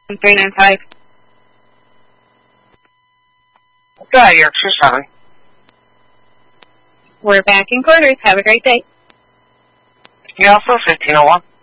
395. Yeah, you're 27. We're back in quarters. Have a great day. You also 1501.